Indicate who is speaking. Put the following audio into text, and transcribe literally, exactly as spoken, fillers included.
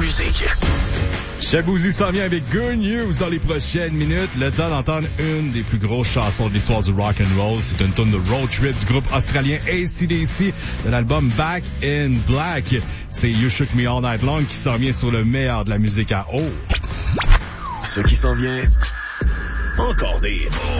Speaker 1: musique.
Speaker 2: Chabouzy s'en vient avec Good News dans les prochaines minutes. Le temps d'entendre une des plus grosses chansons de l'histoire du rock and roll. C'est une tonne de road trip du groupe australien A C D C de l'album Back in Black. C'est You Shook Me All Night Long qui s'en vient sur le meilleur de la musique à eau.
Speaker 1: Ce qui s'en vient, encore des hits.